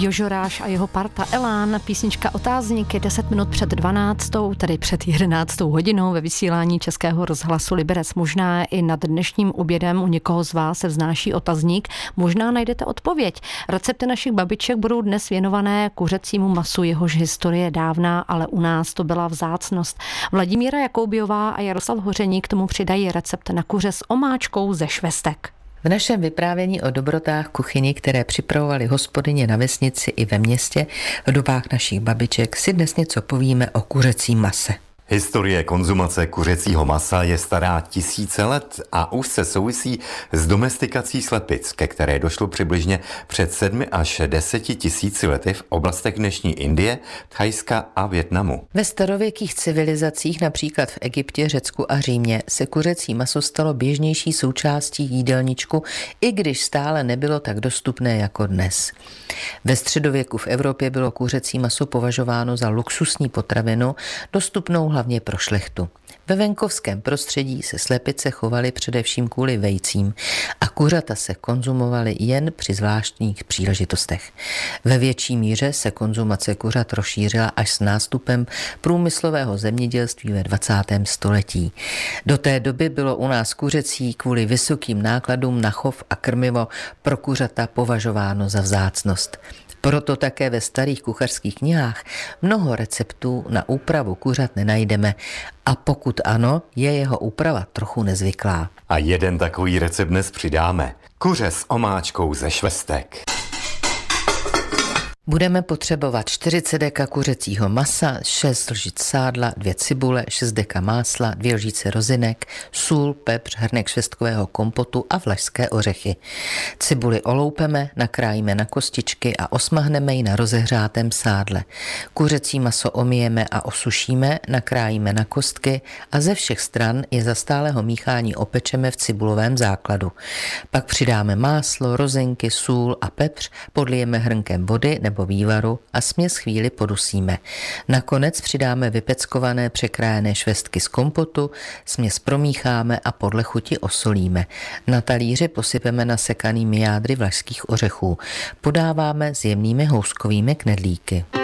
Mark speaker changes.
Speaker 1: Jožoráš a jeho parta Elán, písnička Otázník je 10 minut před 12, tedy před 11 hodinou ve vysílání Českého rozhlasu Liberec. Možná i nad dnešním obědem u někoho z vás se vznáší otazník, možná najdete odpověď. Recepty našich babiček budou dnes věnované kuřecímu masu, jehož historie je dávná, ale u nás to byla vzácnost. Vladimíra Jakoubiová a Jaroslav Hořeník k tomu přidají recept na kuře s omáčkou ze švestek.
Speaker 2: V našem vyprávění o dobrotách kuchyni, které připravovaly hospodyně na vesnici i ve městě v dobách našich babiček, si dnes něco povíme o kuřecím mase.
Speaker 3: Historie konzumace kuřecího masa je stará tisíce let a úzce souvisí s domestikací slepic, ke které došlo přibližně před 7 až 10 tisíci lety v oblastech dnešní Indie, Thajska a Vietnamu.
Speaker 2: Ve starověkých civilizacích, například v Egyptě, Řecku a Římě, se kuřecí maso stalo běžnější součástí jídelníčku, i když stále nebylo tak dostupné jako dnes. Ve středověku v Evropě bylo kuřecí maso považováno za luxusní potravinu, dostupnou hlavně pro šlechtu. Ve venkovském prostředí se slepice chovaly především kvůli vejcím a kuřata se konzumovaly jen při zvláštních příležitostech. Ve větší míře se konzumace kuřat rozšířila až s nástupem průmyslového zemědělství ve 20. století. Do té doby bylo u nás kuřecí kvůli vysokým nákladům na chov a krmivo pro kuřata považováno za vzácnost. Proto také ve starých kuchařských knihách mnoho receptů na úpravu kuřat nenajdeme a pokud ano, je jeho úprava trochu nezvyklá.
Speaker 3: A jeden takový recept dnes přidáme. Kuře s omáčkou ze švestek.
Speaker 2: Budeme potřebovat 40 deka kuřecího masa, 6 lžic sádla, 2 cibule, 6 deka másla, 2 lžíce rozinek, sůl, pepř, hrnek švestkového kompotu a vlašské ořechy. Cibuli oloupeme, nakrájíme na kostičky a osmahneme ji na rozehřátém sádle. Kuřecí maso omyjeme a osušíme, nakrájíme na kostky a ze všech stran je za stálého míchání opečeme v cibulovém základu. Pak přidáme máslo, rozinky, sůl a pepř, podlijeme hrnkem vody nebo vývaru a směs chvíli podusíme. Nakonec přidáme vypeckované překrájené švestky z kompotu, směs promícháme a podle chuti osolíme. Na talíři posypeme nasekanými jádry vlašských ořechů. Podáváme s jemnými houskovými knedlíky.